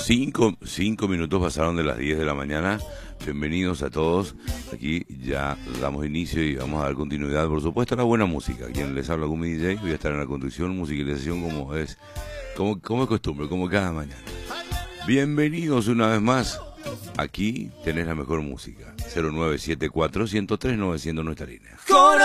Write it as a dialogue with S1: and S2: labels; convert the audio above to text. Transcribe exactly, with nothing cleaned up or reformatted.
S1: Cinco, cinco minutos pasaron de las diez de la mañana. Bienvenidos a todos. Aquí ya damos inicio y vamos a dar continuidad, por supuesto, a la buena música. Quien les habla como D J, voy a estar en la conducción, musicalización como es, como, como es costumbre, como cada mañana. Bienvenidos una vez más. Aquí tenés la mejor música. cero nueve siete cuatro, uno cero tres, novecientos nuestra línea.